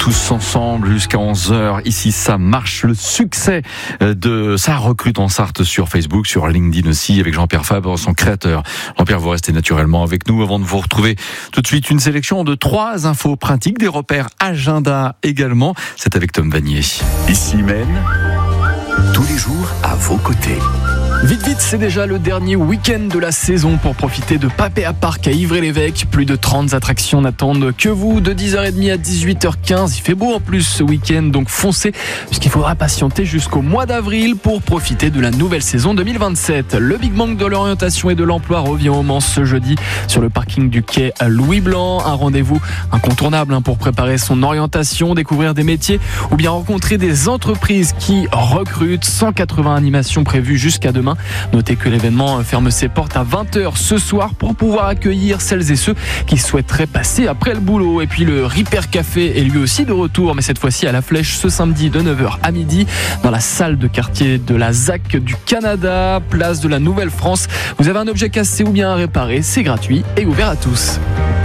tous ensemble jusqu'à 11h. Ici, ça marche. Le succès de Ça recrute en Sarthe sur Facebook, sur LinkedIn aussi, avec Jean-Pierre Fabre, son créateur. Jean-Pierre, vous restez naturellement avec nous avant de vous retrouver tout de suite une sélection de 3 infos pratiques, des repères agenda également. C'est avec Tom Vanier. Ici Maine, tous les jours à vos côtés. Vite, c'est déjà le dernier week-end de la saison pour profiter de Papéa Park à Ivry-l'Évêque. Plus de 30 attractions n'attendent que vous de 10h30 à 18h15. Il fait beau en plus ce week-end, donc foncez, puisqu'il faudra patienter jusqu'au mois d'avril pour profiter de la nouvelle saison 2027. Le Big Bang de l'orientation et de l'emploi revient au Mans ce jeudi sur le parking du quai Louis Blanc. Un rendez-vous incontournable pour préparer son orientation, découvrir des métiers ou bien rencontrer des entreprises qui recrutent. 180 animations prévues jusqu'à demain. Notez que l'événement ferme ses portes à 20h ce soir pour pouvoir accueillir celles et ceux qui souhaiteraient passer après le boulot. Et puis le Ripper Café est lui aussi de retour, mais cette fois-ci à la Flèche ce samedi de 9h à midi dans la salle de quartier de la ZAC du Canada, place de la Nouvelle-France. Vous avez un objet cassé ou bien à réparer, c'est gratuit et ouvert à tous.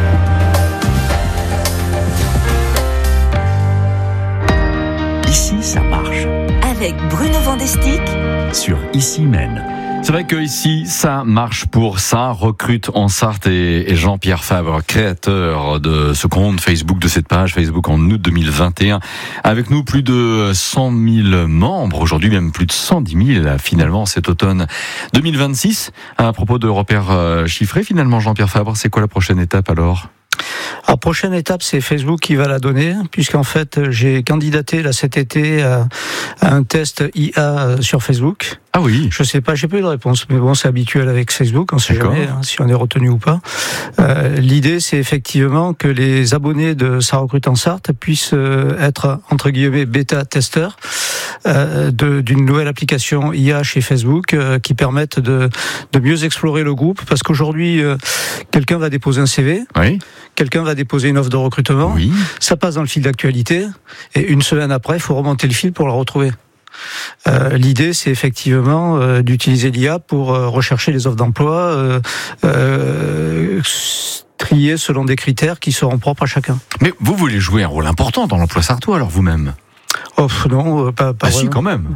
Ici, ça marche. Avec Bruno Vandestick Sur Ici Maine. C'est vrai que ici, ça marche pour ça. Recrute en Sarthe et Jean-Pierre Fabre, créateur de ce compte Facebook, de cette page Facebook en août 2021. Avec nous, plus de 100 000 membres. Aujourd'hui, même plus de 110 000 finalement cet automne 2026. À propos de repères chiffrés, finalement, Jean-Pierre Fabre, c'est quoi la prochaine étape alors ? La prochaine étape, c'est Facebook qui va la donner, puisqu'en fait, j'ai candidaté là cet été à un test IA sur Facebook. Ah oui. Je sais pas, j'ai pas eu de réponse, mais bon, c'est habituel avec Facebook, on sait jamais si on est retenu ou pas. L'idée, c'est effectivement que les abonnés de Ça recrute en Sarthe puissent être, entre guillemets, bêta-testeurs d'une nouvelle application IA chez Facebook qui permettent de mieux explorer le groupe, parce qu'aujourd'hui, quelqu'un va déposer un CV. Oui. Quelqu'un va déposer une offre de recrutement, oui. Ça passe dans le fil d'actualité, et une semaine après, il faut remonter le fil pour la retrouver. L'idée, c'est effectivement d'utiliser l'IA pour rechercher les offres d'emploi, trier selon des critères qui seront propres à chacun. Mais vous voulez jouer un rôle important dans l'emploi sartois, alors vous-même ? Oh non, pas Ah vraiment. si, quand même.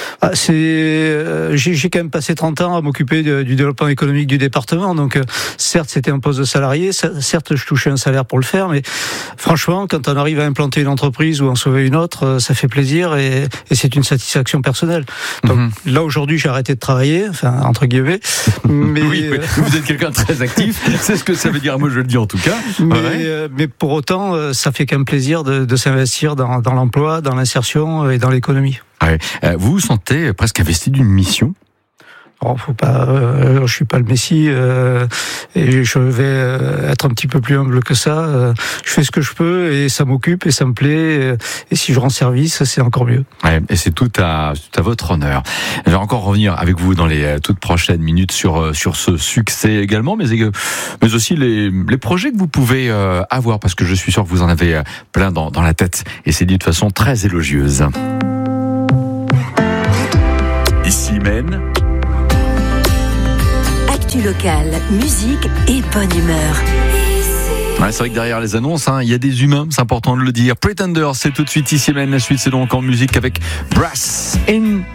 J'ai quand même passé 30 ans à m'occuper du développement économique du département, donc certes c'était un poste de salarié, certes je touchais un salaire pour le faire, mais franchement quand on arrive à implanter une entreprise ou en sauver une autre, ça fait plaisir et c'est une satisfaction personnelle. Donc là aujourd'hui j'ai arrêté de travailler, enfin entre guillemets, mais oui, vous êtes quelqu'un de très actif, c'est ce que ça veut dire, moi je le dis en tout cas. Mais pour autant ça fait quand même plaisir de s'investir dans l'emploi, dans l'insertion et dans l'économie. Ouais. Vous vous sentez presque investi d'une mission ? Oh, faut pas. Je suis pas le Messie et je vais être un petit peu plus humble que ça. Je fais ce que je peux et ça m'occupe et ça me plaît. Et si je rends service, c'est encore mieux. Ouais, et c'est tout à votre honneur. Je vais encore revenir avec vous dans les toutes prochaines minutes sur ce succès également, mais aussi les projets que vous pouvez avoir, parce que je suis sûr que vous en avez plein dans la tête et c'est dit de façon très élogieuse. Ici Maine. local, musique et bonne humeur. Ouais, c'est vrai que derrière les annonces, il y a des humains, c'est important de le dire. Pretenders, c'est tout de suite ici même. La suite, c'est donc en musique avec Brass in